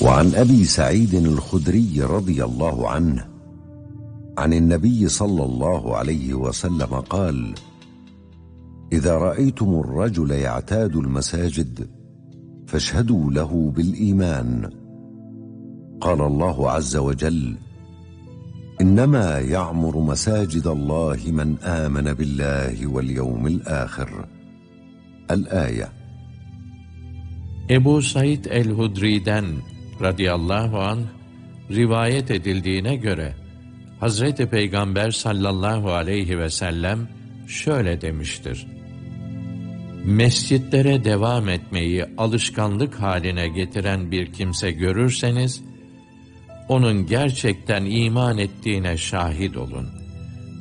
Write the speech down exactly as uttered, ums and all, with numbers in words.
وعن أبي سعيد الخدري رضي الله عنه عن النبي صلى الله عليه وسلم قال: إذا رأيتم الرجل يعتاد المساجد فاشهدوا له بالإيمان. قال الله عز وجل: إنما يعمر مساجد الله من آمن بالله واليوم الآخر. الآية. Ebu Said el-Hudri'den radıyallahu anh rivayet edildiğine göre Hazreti Peygamber sallallahu aleyhi ve sellem şöyle demiştir: mescitlere devam etmeyi alışkanlık haline getiren bir kimse görürseniz, onun gerçekten iman ettiğine şahit olun.